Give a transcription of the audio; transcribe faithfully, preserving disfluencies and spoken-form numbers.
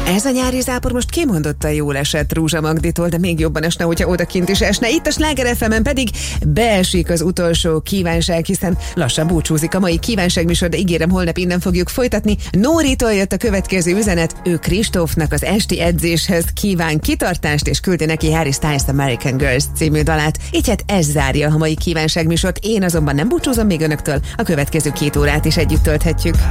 Ez a nyári zápor most kimondottan jól esett Rúzsa Magditól, de még jobban esne, hogyha odakint is esne. Itt a Sláger ef emen pedig beesik az utolsó kívánság, hiszen lassan búcsúzik a mai kívánságműsor, de ígérem, holnap innen fogjuk folytatni. Nóritól jött a következő üzenet, ő Kristófnak az esti edzéshez kíván kitartást, és küldi neki Harry Styles American Girls című dalát. Így hát ez zárja a mai kívánságműsort, én azonban nem búcsúzom még önöktől, a következő két órát is együtt tölthetjük.